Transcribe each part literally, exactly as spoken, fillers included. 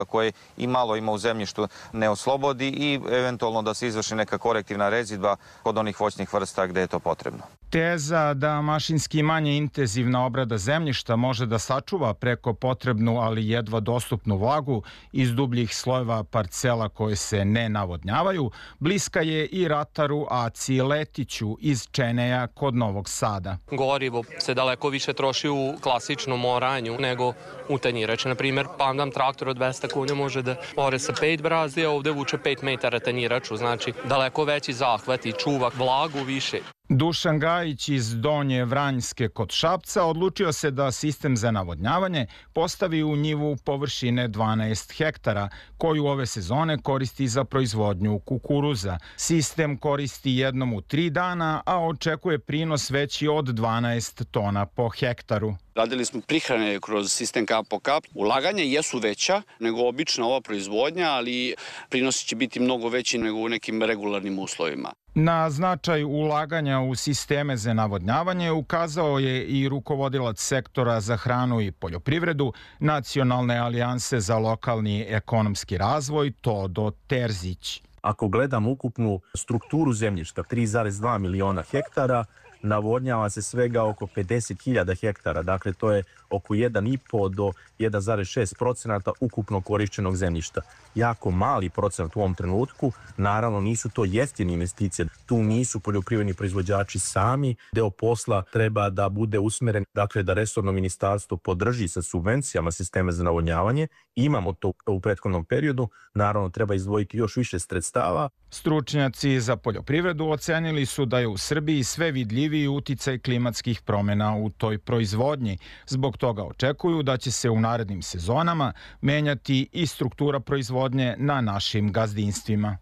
koje i malo ima u zemljištu ne oslobodi i eventualno da se izvrši neka korektivna rezidba kod onih voćnih vrsta gde je to potrebno. Teza da mašinski manje intenzivna obrada zemljišta može da sačuva preko potrebnu, ali jedva dostupnu vlagu iz dubljih slojeva parcela koje se ne navodnjavaju, bliska je i rataru Aci Letiću iz Čeneja kod Novog Sada. Gorivo se daleko više troši u klasičnom oranju nego u tanjirači. Na primjer, pandan traktor od dvesta konja može da ore sa pet brazdi, a ovde vuče pet metara tanjiraču, znači daleko veći zahvat i čuva vlagu više. Dušan Gajić iz Donje Vranjske kod Šapca odlučio se da sistem za navodnjavanje postavi u njivu površine dvanaest hektara, koju ove sezone koristi za proizvodnju kukuruza. Sistem koristi jednom u tri dana, a očekuje prinos veći od dvanaest tona po hektaru. Radili smo prihrane kroz sistem kap po kap. Ulaganja jesu veća nego obična ova proizvodnja, ali prinosi će biti mnogo veći nego u nekim regularnim uslovima. Na značaj ulaganja u sisteme za navodnjavanje ukazao je i rukovodilac sektora za hranu i poljoprivredu Nacionalne alijanse za lokalni ekonomski razvoj Todo Terzić. Ako gledam ukupnu strukturu zemljišta, tri zarez dva miliona hektara, navodnjava se svega oko pedeset hiljada hektara, dakle to je oko jedan i po do jedan zarez šest procenata ukupno korišćenog zemljišta. Jako mali procenat u ovom trenutku, naravno nisu to jeftine investicije, tu nisu poljoprivredni proizvođači sami, deo posla treba da bude usmeren, dakle da resorno ministarstvo podrži sa subvencijama sisteme za navodnjavanje, imamo to u prethodnom periodu, naravno treba izdvojiti još više sredstava. Stručnjaci za poljoprivredu ocenili su da je u Srbiji sve vidljiviji uticaj klimatskih promjena u toj proizvodnji. Zbog toga očekuju da će se u narednim sezonama menjati i struktura proizvodnje na našim gazdinstvima.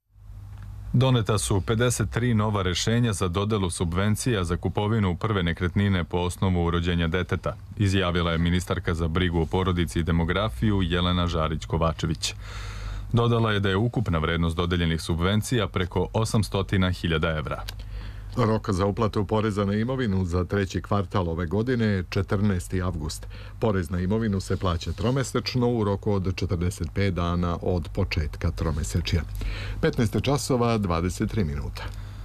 Doneta su pedeset tri nova rešenja za dodelu subvencija za kupovinu prve nekretnine po osnovu rođenja deteta, izjavila je ministarka za brigu o porodici i demografiju Jelena Žarić-Kovačević. Dodala je da je ukupna vrednost dodeljenih subvencija preko osamsto hiljada evra. Rok za uplatu poreza na imovinu za treći kvartal ove godine je četrnaesti avgust. Porez na imovinu se plaća tromesečno u roku od četrdeset pet dana od početka tromesečja. petnaest časova dvadeset tri minuta.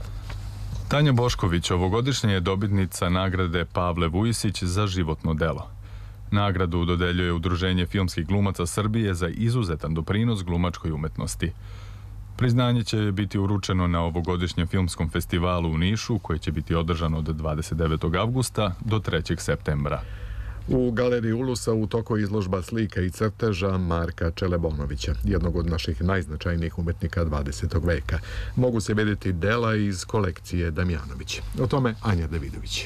Tanja Bošković ovogodišnja je dobitnica nagrade Pavle Vujisić za životno delo. Nagradu dodeljuje Udruženje filmskih glumaca Srbije za izuzetan doprinos glumačkoj umetnosti. Priznanje će biti uručeno na ovogodišnjem filmskom festivalu u Nišu, koji će biti održan od dvadeset devetog avgusta do trećeg septembra. U galeriji Ulusa u toku izložba slika i crteža Marka Čelebonovića, jednog od naših najznačajnijih umetnika dvadesetog veka. Mogu se vidjeti dela iz kolekcije Damjanović. O tome Anja Davidović.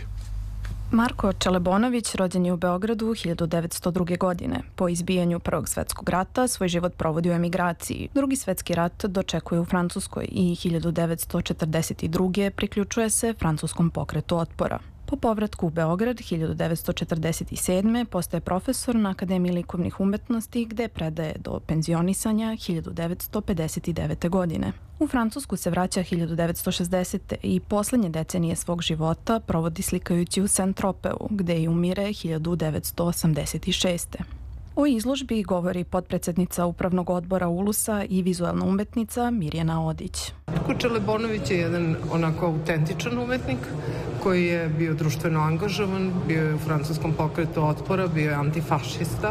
Marko Čelebonović rođen je u Beogradu hiljadu devetsto druge. godine. Po izbijanju Prvog svetskog rata svoj život provodi u emigraciji. Drugi svetski rat dočekuje u Francuskoj i hiljadu devetsto četrdeset druge. priključuje se francuskom pokretu otpora. Po povratku u Beograd hiljadu devetsto četrdeset sedme. postaje profesor na Akademiji likovnih umetnosti gde predaje do penzionisanja hiljadu devetsto pedeset devete. godine. U Francusku se vraća hiljadu devetsto šezdesete. i poslednje decenije svog života provodi slikajući u Saint-Tropeu, gde i umire hiljadu devetsto osamdeset šeste. O izložbi govori potpredsednica Upravnog odbora Ulusa i vizualna umetnica Mirjana Odić. Marko Čelebonović je jedan onako autentičan umetnik koji je bio društveno angažovan, bio je u francuskom pokretu otpora, bio je antifašista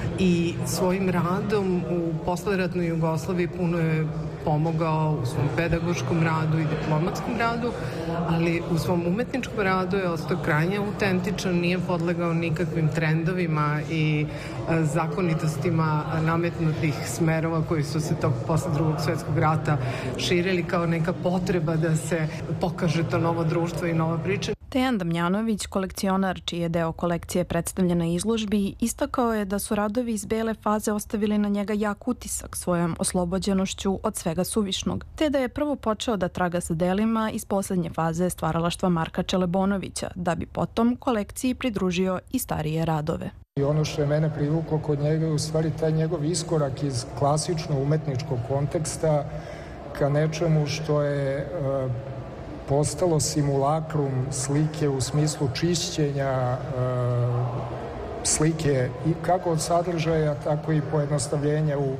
i svojim radom u posleratnoj Jugoslaviji puno je pomogao u svom pedagoškom radu i diplomatskom radu, ali u svom umetničkom radu je ostao krajnje autentičan, nije podlegao nikakvim trendovima i zakonitostima nametnutih smerova koji su se tog posle drugog svjetskog rata širili kao neka potreba da se pokaže to novo društvo i nova priča. Dejan Damjanović, kolekcionar čiji je deo kolekcije predstavljen na izložbi, istakao je da su radovi iz bele faze ostavili na njega jak utisak svojom oslobođenošću od svega suvišnog, te da je prvo počeo da traga sa delima iz poslednje faze stvaralaštva Marka Čelebonovića, da bi potom kolekciji pridružio i starije radove. I ono što je mene privuklo kod njega je u stvari taj njegov iskorak iz klasično umetničkog konteksta ka nečemu što je uh, postalo simulakrum slike u smislu čišćenja uh, slike i kako od sadržaja, tako i pojednostavljenja u